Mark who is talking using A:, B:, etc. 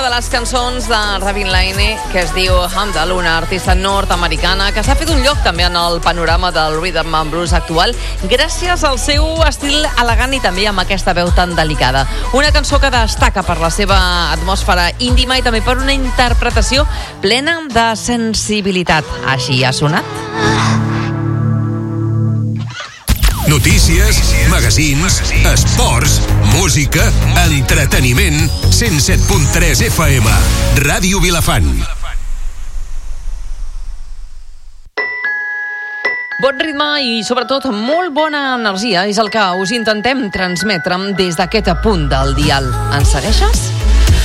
A: De les cançons de Ravin Laine, que es diu Handel, una artista nord-americana que s'ha fet un lloc també en el panorama del rhythm and blues actual gràcies al seu estil elegant i també amb aquesta veu tan delicada. Una cançó que destaca per la seva atmosfera íntima i també per una interpretació plena de sensibilitat. Així ha sonat.
B: Notícies, magazins, esports, música, entreteniment. 107.3 FM. Ràdio Vilafant.
A: Bon ritme i, sobretot, molt bona energia és el que us intentem transmetre des d'aquest punt del dial. Ens segueixes?